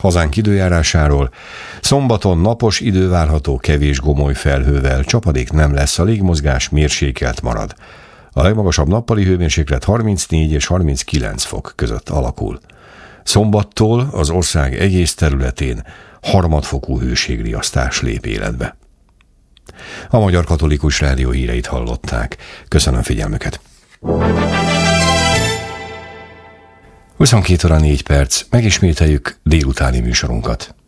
Hazánk időjárásáról: szombaton napos idő várható, kevés gomoly felhővel, csapadék nem lesz, a légmozgás mérsékelt marad. A legmagasabb nappali hőmérséklet 34 és 39 fok között alakul. Szombattól az ország egész területén harmadfokú hőségriasztás lép életbe. A Magyar Katolikus Rádió híreit hallották. Köszönöm figyelmüket. 22 óra 4 perc, megismételjük délutáni műsorunkat.